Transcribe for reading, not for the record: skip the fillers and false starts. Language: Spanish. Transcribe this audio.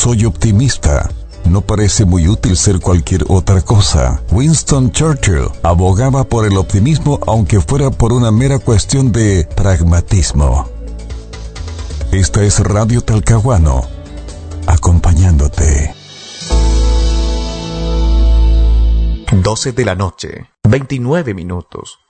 soy optimista. No parece muy útil ser cualquier otra cosa. Winston Churchill abogaba por el optimismo aunque fuera por una mera cuestión de pragmatismo. Esta es Radio Talcahuano, acompañándote. 12 de la noche, 29 minutos.